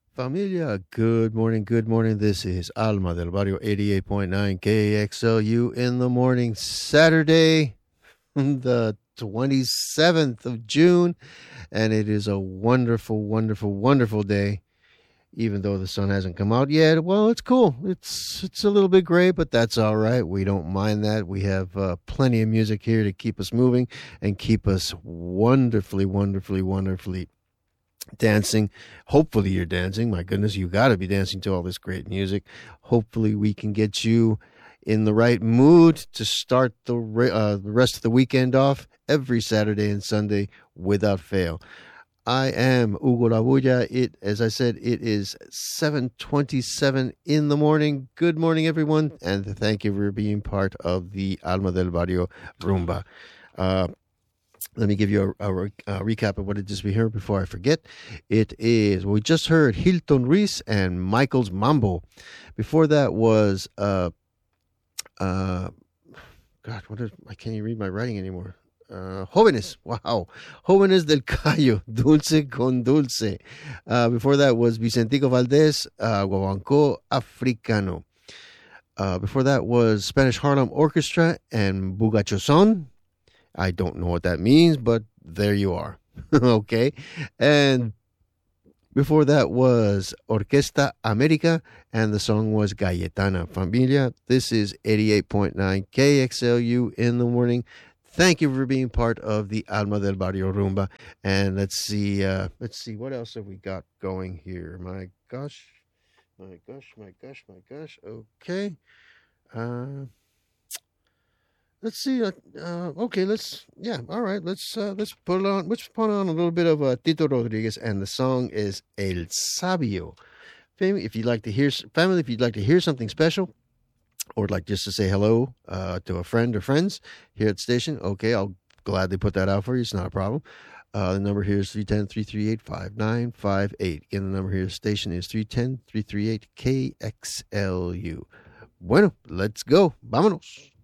Familia, good morning, good morning. This is Alma del Barrio 88.9 KXLU in the morning, Saturday, the 27th of June, and it is a wonderful, wonderful, wonderful day. Even though the sun hasn't come out yet, well, it's cool. It's a little bit gray, but that's all right. We don't mind that. We have plenty of music here to keep us moving and keep us wonderfully, wonderfully, wonderfully dancing. Hopefully you're dancing. My goodness, you got to be dancing to all this great music. Hopefully we can get you in the right mood to start the rest of the weekend off every Saturday and Sunday without fail. I am Hugo Labuya. As I said, it is 7:27 in the morning. Good morning, everyone, and thank you for being part of the Alma del Barrio Rumba. Let me give you a recap of what it is we heard before I forget. We just heard Hilton Ruiz and Michael's Mambo. Before that was, God, I can't even read my writing anymore. Jóvenes, wow. Jóvenes del Cayo, Dulce con Dulce. Before that was Vicentico Valdez, Guaguancó Africano. Before that was Spanish Harlem Orchestra and Bugachozón. I don't know what that means, but there you are. Okay. And before that was Orquesta America, and the song was Galletana. Familia, this is 88.9 KXLU in the morning. Thank you for being part of the Alma del Barrio Rumba. And let's see what else have we got going here. My gosh. Okay. Let's see. Okay, all right. Let's put on a little bit of Tito Rodriguez, and the song is El Sabio. Family, if you'd like to hear something special, or like just to say hello to a friend or friends here at the station, okay, I'll gladly put that out for you. It's not a problem. The number here is 310-338-5958. Again, the number here at the station is 310-338-KXLU. Bueno, let's go. Vámonos.